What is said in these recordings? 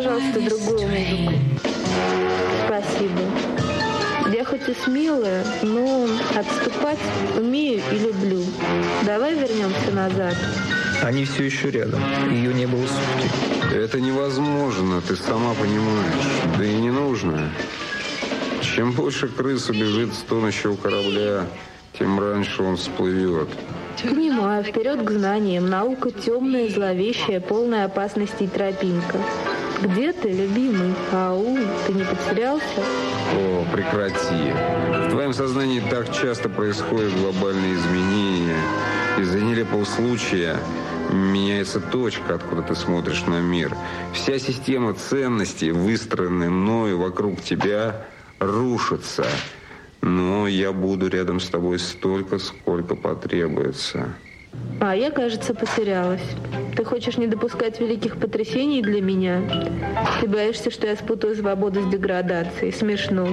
пожалуйста, другую музыку. Спасибо. Я хоть и смелая, но отступать умею и люблю. Давай вернемся назад. Они все еще рядом. Ее не было сутки. Это невозможно, ты сама понимаешь. Да и не нужно. Чем больше крыс убежит с тонущего корабля, тем раньше он всплывет. Понимаю, вперед к знаниям. Наука темная, зловещая, полная опасностей тропинка. Где ты, любимый? Ау, ты не потерялся? О, прекрати. В твоем сознании так часто происходят глобальные изменения. Из-за нелепого случая меняется точка, откуда ты смотришь на мир. Вся система ценностей, выстроенная мною вокруг тебя, рушится. Но я буду рядом с тобой столько, сколько потребуется. А я, кажется, потерялась. Ты хочешь не допускать великих потрясений для меня? Ты боишься, что я спутаю свободу с деградацией? Смешно.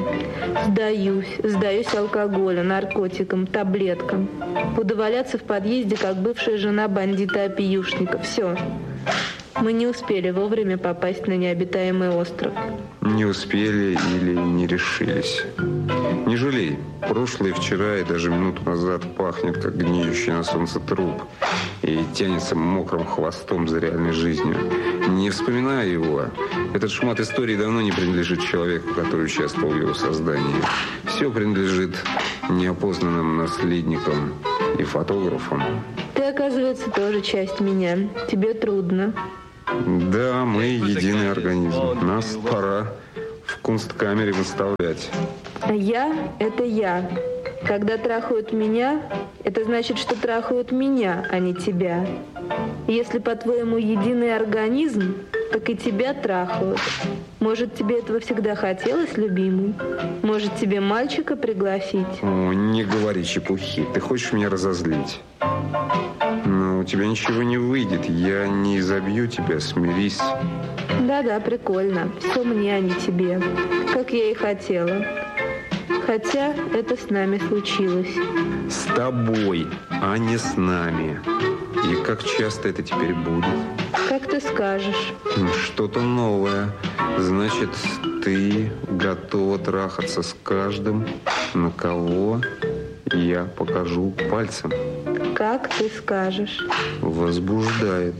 Сдаюсь алкоголю, наркотикам, таблеткам. Буду валяться в подъезде, как бывшая жена бандита-опиюшника. Все. Мы не успели вовремя попасть на необитаемый остров. Не успели или не решились. Не жалей. Прошлое, вчера и даже минуту назад пахнет, как гниющий на солнце труп. И тянется мокрым хвостом за реальной жизнью. Не вспоминая его, этот шмат истории давно не принадлежит человеку, который участвовал в его создании. Все принадлежит неопознанным наследникам и фотографам. Ты, оказывается, тоже часть меня. Тебе трудно. Да, мы единый организм. Нас пора в кунсткамере выставлять. Я – это я. Когда трахают меня, это значит, что трахают меня, а не тебя. Если, по-твоему, единый организм, так и тебя трахают. Может, тебе этого всегда хотелось, любимый? Может, тебе мальчика пригласить? О, не говори чепухи. Ты хочешь меня разозлить? Но у тебя ничего не выйдет. Я не изобью тебя, смирись. Да-да, прикольно. Все мне, а не тебе. Как я и хотела. Хотя это с нами случилось. С тобой, а не с нами. И как часто это теперь будет? Как ты скажешь. Что-то новое. Значит, ты готова трахаться с каждым, на кого я покажу пальцем. Как ты скажешь. Возбуждает.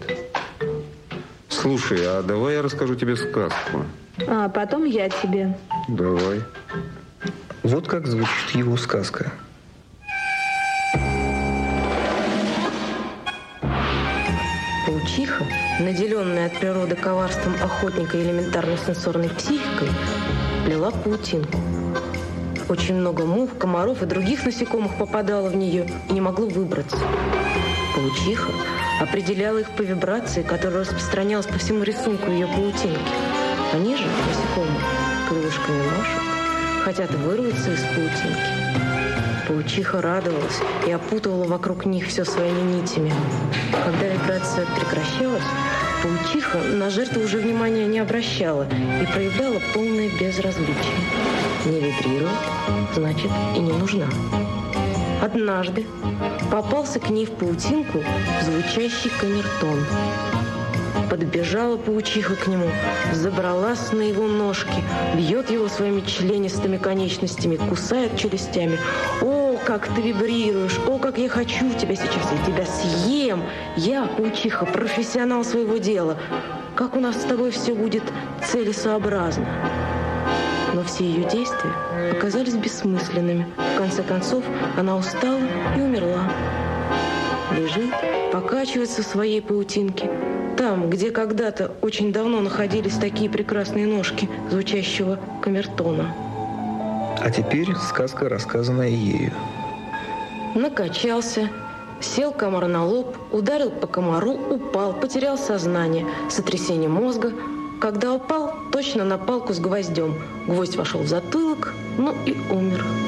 Слушай, а давай я расскажу тебе сказку. А потом я тебе. Давай. Вот как звучит его сказка. Паучиха, наделенная от природы коварством охотника и элементарной сенсорной психикой, плела паутинку. Очень много мух, комаров и других насекомых попадало в нее и не могло выбраться. Паучиха определяла их по вибрации, которая распространялась по всему рисунку ее паутинки. Они же, насекомые, крылышками машут, хотят вырваться из паутинки. Паучиха радовалась и опутывала вокруг них все своими нитями. Когда вибрация прекращалась, паучиха на жертву уже внимания не обращала и проявляла полное безразличие. Не вибрирует, значит, и не нужна. Однажды попался к ней в паутинку звучащий камертон. Подбежала паучиха к нему, забралась на его ножки, бьет его своими членистыми конечностями, кусает челюстями. «О, как ты вибрируешь! О, как я хочу тебя сейчас! Я тебя съем! Я, паучиха, профессионал своего дела! Как у нас с тобой все будет целесообразно!» Но все ее действия оказались бессмысленными. В конце концов, она устала и умерла. Лежит, покачивается в своей паутинке. Там, где когда-то очень давно находились такие прекрасные ножки звучащего камертона. А теперь сказка, рассказанная ею. Накачался, сел комар на лоб, ударил по комару, упал, потерял сознание, сотрясение мозга. Когда упал, точно на палку с гвоздем. Гвоздь вошел в затылок, ну и умер.